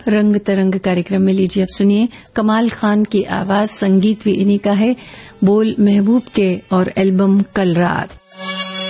रंग तरंग कार्यक्रम में लीजिए अब सुनिए कमाल खान की आवाज, संगीत भी इन्हीं का है, बोल महबूब के और एल्बम कल रात।